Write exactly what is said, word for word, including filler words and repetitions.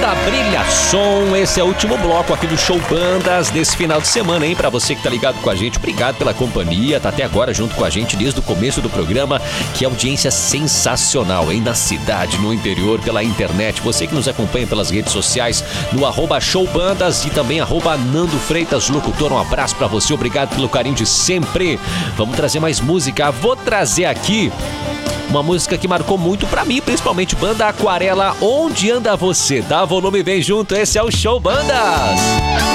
Banda Brilha Som. Esse é o último bloco aqui do Show Bandas desse final de semana, hein? Pra você que tá ligado com a gente, obrigado pela companhia, tá até agora junto com a gente desde o começo do programa. Que audiência sensacional, hein? Na cidade, no interior, pela internet. Você que nos acompanha pelas redes sociais, no arroba showbandas e também arroba Nando Freitas Locutor. Um abraço pra você, obrigado pelo carinho de sempre. Vamos trazer mais música. Vou trazer aqui uma música que marcou muito pra mim, principalmente Banda Aquarela, Onde Anda Você, tá? Volume vem junto, esse é o Show Bandas.